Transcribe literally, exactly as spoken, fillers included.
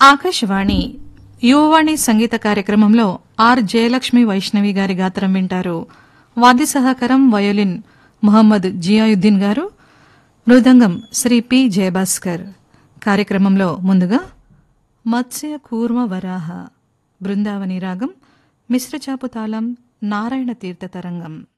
ఆకాశవాణి యువవాణి సంగీత కార్యక్రమంలో ఆర్ జయలక్ష్మి వైష్ణవి గారి గాత్రం వింటారు. వాద్య సహకారం వయోలిన్ మొహమ్మద్ జియాయుద్దీన్ గారు, మృదంగం శ్రీ పి జయభాస్కర్. కార్యక్రమంలో ముందుగా మత్స్య కూర్మ వరాహ బృందావని రాగం, మిశ్రచాపు తాళం, నారాయణ తీర్థ తరంగం.